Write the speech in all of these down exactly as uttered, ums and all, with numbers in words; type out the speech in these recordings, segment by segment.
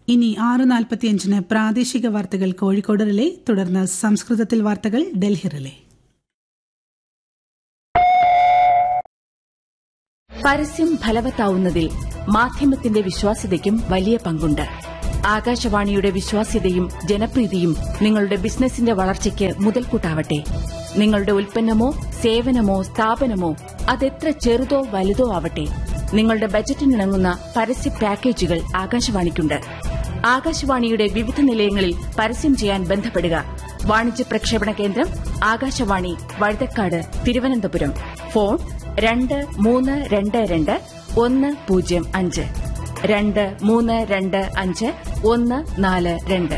ഇനി ആറ് നാൽപ്പത്തിയഞ്ചിന് പ്രാദേശിക വാർത്തകൾ കോഴിക്കോട് റിലേ, തുടർന്ന് സംസ്കൃതത്തിൽ വാർത്തകൾ ഡൽഹി റിലേ. പരസ്യം ഫലവത്താവുന്നതിൽ മാധ്യമത്തിന്റെ വിശ്വാസ്യതയ്ക്കും വലിയ പങ്കുണ്ട്. ആകാശവാണിയുടെ വിശ്വാസ്യതയും ജനപ്രീതിയും നിങ്ങളുടെ ബിസിനസിന്റെ വളർച്ചയ്ക്ക് മുതൽക്കൂട്ടാവട്ടെ. നിങ്ങളുടെ ഉൽപ്പന്നമോ സേവനമോ സ്ഥാപനമോ അതെത്ര ചെറുതോ വലുതോ ആവട്ടെ, നിങ്ങളുടെ ബജറ്റിനിണങ്ങുന്ന പരസ്യ പാക്കേജുകൾ ആകാശവാണിക്കുണ്ട്. ആകാശവാണിയുടെ വിവിധ നിലയങ്ങളിൽ പരസ്യം ചെയ്യാൻ ബന്ധപ്പെടുക. വാണിജ്യ പ്രക്ഷേപണ കേന്ദ്രം ആകാശവാണി, വഴുതക്കാട്, തിരുവനന്തപുരം. ഫോൺ രണ്ട് മൂന്ന് രണ്ട് രണ്ട് ഒന്ന് പൂജ്യം അഞ്ച് രണ്ട് മൂന്ന് രണ്ട് അഞ്ച് ഒന്ന് നാല് രണ്ട്.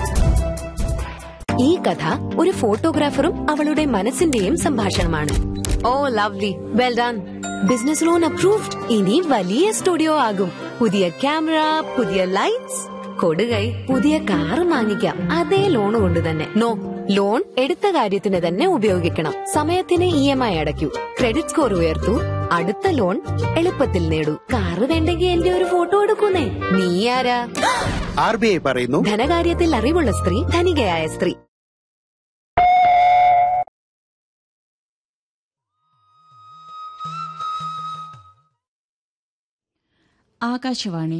ഈ കഥ ഒരു ഫോട്ടോഗ്രാഫറും അവളുടെ മനസ്സിന്റെയും സംഭാഷണമാണ്. ഓ lovely, well done. Business loan approved. ഇനി വലിയ സ്റ്റുഡിയോ ആകും. പുതിയ ക്യാമറ, പുതിയ ലൈറ്റ്സ്, കൊടുകൈ, പുതിയ കാറ് വാങ്ങിക്കാം. അതേ ലോൺ കൊണ്ട് തന്നെ. നോ, ലോൺ എടുത്ത കാര്യത്തിന് തന്നെ ഉപയോഗിക്കണം. സമയത്തിന് E M I അടയ്ക്കൂ. Credit score ഉയർത്തൂ. അടുത്ത ലോൺ എളുപ്പത്തിൽ നേടൂ. കാറ് വേണ്ടെങ്കിൽ എന്റെ ഒരു ഫോട്ടോ എടുക്കുന്നേ. നീ ആരാ? ആർ ബി ഐ പറയുന്നു, ധനകാര്യത്തിൽ അറിവുള്ള സ്ത്രീ ധനികയായ സ്ത്രീ. ആകാശവാണി.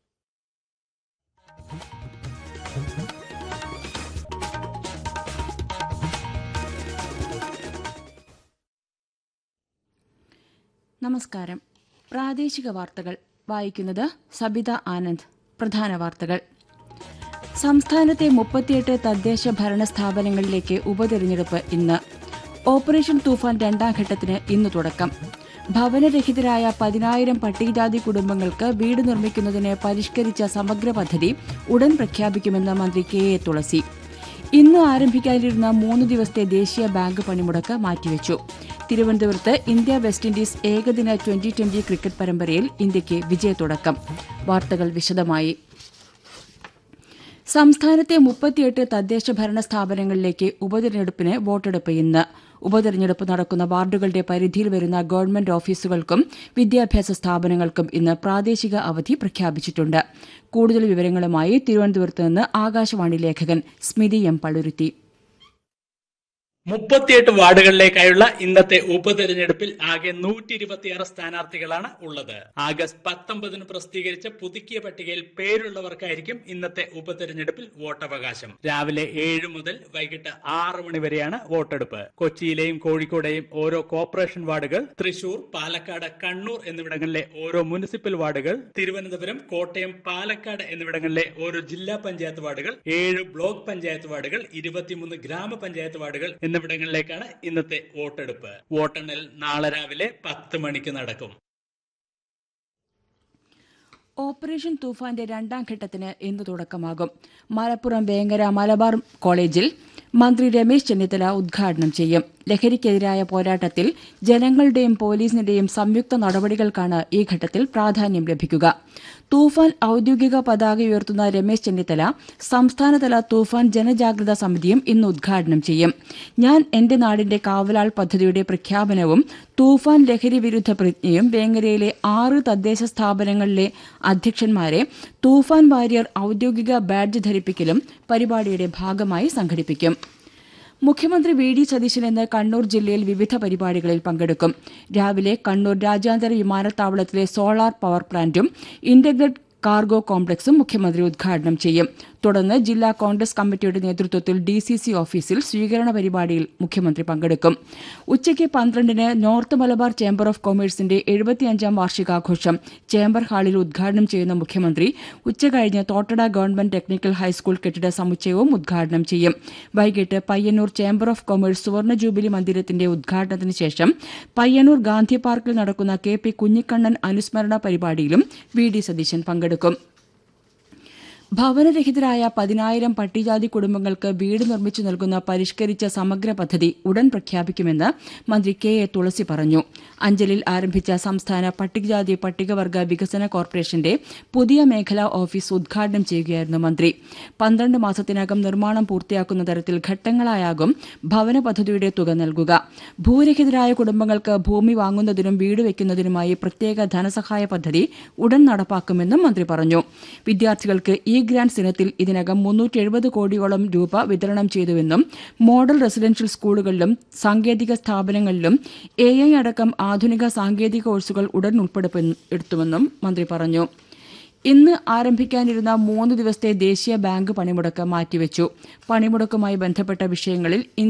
നമസ്കാരം. പ്രാദേശിക വാർത്തകൾ വായിക്കുന്നത് സബിത ആനന്ദ്. പ്രധാന വാർത്തകൾ. സംസ്ഥാനത്തെ മുപ്പത്തിയെട്ട് തദ്ദേശ ഭരണ സ്ഥാപനങ്ങളിലേക്ക് ഉപതെരഞ്ഞെടുപ്പ് ഇന്ന്. ഓപ്പറേഷൻ തൂഫാൻ രണ്ടാം ഘട്ടത്തിന് ഇന്ന് തുടക്കം. ഭവനരഹിതരായ പതിനായിരം പട്ടികജാതി കുടുംബങ്ങൾക്ക് വീട് നിർമ്മിക്കുന്നതിന് പരിഷ്കരിച്ച സമഗ്ര പദ്ധതി ഉടൻ പ്രഖ്യാപിക്കുമെന്ന് മന്ത്രി കെ എ തുളസി. ഇന്ന് ആരംഭിക്കാനിരുന്ന മൂന്ന് ദിവസത്തെ ദേശീയ ബാങ്ക് പണിമുടക്ക് മാറ്റിവെച്ചു. തിരുവനന്തപുരത്ത് ഇന്ത്യ വെസ്റ്റ് ഇൻഡീസ് ഏകദിന ട്വന്റി ട്വന്റി ക്രിക്കറ്റ് പരമ്പരയിൽ ഇന്ത്യയ്ക്ക് വിജയത്തുടക്കം. വാർത്തകൾ വിശദമായി. സംസ്ഥാനത്തെ മുപ്പത്തിയെട്ട് തദ്ദേശ ഭരണ സ്ഥാപനങ്ങളിലേക്ക് ഉപതെരഞ്ഞെടുപ്പിന് വോട്ടെടുപ്പ് ഇന്ന്. ഉപതെരഞ്ഞെടുപ്പ് നടക്കുന്ന വാർഡുകളുടെ പരിധിയിൽ വരുന്ന ഗവൺമെന്റ് ഓഫീസുകൾക്കും വിദ്യാഭ്യാസ സ്ഥാപനങ്ങൾക്കും ഇന്ന് പ്രാദേശിക അവധി പ്രഖ്യാപിച്ചിട്ടുണ്ട്. കൂടുതൽ വിവരങ്ങളുമായി തിരുവനന്തപുരത്ത് നിന്ന് ആകാശവാണി ലേഖകൻ സ്മിതി എം പള്ളുരുത്തി. മുപ്പത്തിയെട്ട് വാർഡുകളിലേക്കായുള്ള ഇന്നത്തെ ഉപതെരഞ്ഞെടുപ്പിൽ ആകെ നൂറ്റി ഇരുപത്തിയാറ് സ്ഥാനാർത്ഥികളാണ് ഉള്ളത്. ആഗസ്റ്റ് പത്തൊമ്പതിന് പ്രസിദ്ധീകരിച്ച പുതുക്കിയ പട്ടികയിൽ പേരുള്ളവർക്കായിരിക്കും ഇന്നത്തെ ഉപതെരഞ്ഞെടുപ്പിൽ വോട്ടവകാശം. രാവിലെ ഏഴ് മുതൽ വൈകിട്ട് ആറ് മണി വരെയാണ് വോട്ടെടുപ്പ്. കൊച്ചിയിലെയും കോഴിക്കോടെയും ഓരോ കോർപ്പറേഷൻ വാർഡുകൾ, തൃശൂർ, പാലക്കാട്, കണ്ണൂർ എന്നിവിടങ്ങളിലെ ഓരോ മുനിസിപ്പൽ വാർഡുകൾ, തിരുവനന്തപുരം, കോട്ടയം, പാലക്കാട് എന്നിവിടങ്ങളിലെ ഓരോ ജില്ലാ പഞ്ചായത്ത് വാർഡുകൾ, ഏഴ് ബ്ലോക്ക് പഞ്ചായത്ത് വാർഡുകൾ, ഇരുപത്തിമൂന്ന് ഗ്രാമപഞ്ചായത്ത് വാർഡുകൾ എന്നിവിടങ്ങളിലേക്കാണ് ഇന്നത്തെ വോട്ടെടുപ്പ്. വോട്ടെണ്ണൽ നാളെ രാവിലെ പത്ത് മണിക്ക് നടക്കും. ഓപ്പറേഷൻ തൂഫാന്റെ രണ്ടാം ഘട്ടത്തിന് ഇന്ന് തുടക്കമാകും. മലപ്പുറം വേങ്ങര മലബാർ കോളേജിൽ മന്ത്രി രമേശ് ചെന്നിത്തല ഉദ്ഘാടനം ചെയ്യും. ലഹരിക്കെതിരായ പോരാട്ടത്തിൽ ജനങ്ങളുടെയും പോലീസിന്റെയും സംയുക്ത നടപടികൾക്കാണ് ഈ ഘട്ടത്തിൽ പ്രാധാന്യം ലഭിക്കുക. തൂഫാൻ ഔദ്യോഗിക പതാക ഉയർത്തുന്ന രമേശ് ചെന്നിത്തല സംസ്ഥാനതല തൂഫാൻ ജനജാഗ്രതാ സമിതിയും ഇന്ന് ഉദ്ഘാടനം ചെയ്യും. ഞാൻ എന്റെ നാടിന്റെ കാവലാൾ പദ്ധതിയുടെ പ്രഖ്യാപനവും തൂഫാൻ ലഹരി വിരുദ്ധ പ്രതിജ്ഞയും വേങ്ങരയിലെ ആറ് തദ്ദേശ സ്ഥാപനങ്ങളിലെ അധ്യക്ഷന്മാരെ തൂഫാൻ വാരിയർ ഔദ്യോഗിക ബാഡ്ജ് ധരിപ്പിക്കലും പരിപാടിയുടെ ഭാഗമായി സംഘടിപ്പിക്കും. മുഖ്യമന്ത്രി വി ഡി സതീശൻ ഇന്ന് കണ്ണൂർ ജില്ലയിൽ വിവിധ പരിപാടികളിൽ പങ്കെടുക്കും. രാവിലെ കണ്ണൂർ രാജ്യാന്തര വിമാനത്താവളത്തിലെ സോളാർ പവർ പ്ലാന്റും ഇന്റഗ്രേറ്റഡ് കാർഗോ കോംപ്ലക്സും മുഖ്യമന്ത്രി ഉദ്ഘാടനം ചെയ്യും. തുടർന്ന് ജില്ലാ കോൺഗ്രസ് കമ്മിറ്റിയുടെ നേതൃത്വത്തിൽ ഡി സി സി ഓഫീസിൽ സ്വീകരണ പരിപാടിയിൽ മുഖ്യമന്ത്രി പങ്കെടുക്കും. ഉച്ചയ്ക്ക് പന്ത്രണ്ടിന് north Malabar chamber of കൊമേഴ്സിന്റെ എഴുപത്തിയഞ്ചാം വാർഷികാഘോഷം chamber ഹാളിൽ ഉദ്ഘാടനം ചെയ്യുന്ന മുഖ്യമന്ത്രി ഉച്ചകഴിഞ്ഞ് തോട്ടട ഗവൺമെന്റ് ടെക്നിക്കൽ ഹൈസ്കൂൾ കെട്ടിട സമുച്ചയവും ഉദ്ഘാടനം ചെയ്യും. വൈകിട്ട് പയ്യന്നൂർ ചേംബർ ഓഫ് കൊമേഴ്സ് സുവർണ ജൂബിലി മന്ദിരത്തിന്റെ ഉദ്ഘാടനത്തിന് ശേഷം പയ്യന്നൂർ ഗാന്ധി പാർക്കിൽ നടക്കുന്ന കെ പി കുഞ്ഞിക്കണ്ണൻ അനുസ്മരണ പരിപാടിയിലും വി ഡി സതീശൻ പങ്കെടുക്കും. ഭവനരഹിതരായ പതിനായിരം പട്ടികജാതി കുടുംബങ്ങൾക്ക് വീട് നിർമ്മിച്ചു നൽകുന്ന പരിഷ്കരിച്ച സമഗ്ര പദ്ധതി ഉടൻ പ്രഖ്യാപിക്കുമെന്ന് മന്ത്രി കെ എ തുളസി പറഞ്ഞു. അഞ്ചലിൽ ആരംഭിച്ച സംസ്ഥാന പട്ടികജാതി പട്ടികവർഗ വികസന കോർപ്പറേഷന്റെ പുതിയ മേഖലാ ഓഫീസ് ഉദ്ഘാടനം ചെയ്യുകയായിരുന്നു മന്ത്രി. പന്ത്രണ്ട് മാസത്തിനകം നിർമ്മാണം പൂർത്തിയാക്കുന്ന തരത്തിൽ ഘട്ടങ്ങളായാകും ഭവന പദ്ധതിയുടെ തുക നൽകുക. ഭൂരഹിതരായ കുടുംബങ്ങൾക്ക് ഭൂമി വാങ്ങുന്നതിനും വീട് വയ്ക്കുന്നതിനുമായി പ്രത്യേക ധനസഹായ പദ്ധതി ഉടൻ നടപ്പാക്കുമെന്നും മന്ത്രി പറഞ്ഞു. വിദ്യാർത്ഥികൾക്ക് ഇ ഗ്രാന്റ്സ് ഇനത്തിൽ ഇതിനകം മുന്നൂറ്റി എഴുപത് കോടിയോളം രൂപ വിതരണം ചെയ്തുവെന്നും മോഡൽ റെസിഡൻഷ്യൽ സ്കൂളുകളിലും സാങ്കേതിക സ്ഥാപനങ്ങളിലും എ ഐ അടക്കം ആധുനിക സാങ്കേതിക കോഴ്സുകൾ ഉടൻ ഉൾപ്പെടുത്തുമെന്നും മന്ത്രി പറഞ്ഞു. ഇന്ന് ആരംഭിക്കാനിരുന്ന മൂന്ന് ദിവസത്തെ ദേശീയ ബാങ്ക് പണിമുടക്ക് മാറ്റിവെച്ചു. പണിമുടക്കുമായി ബന്ധപ്പെട്ട വിഷയങ്ങളിൽ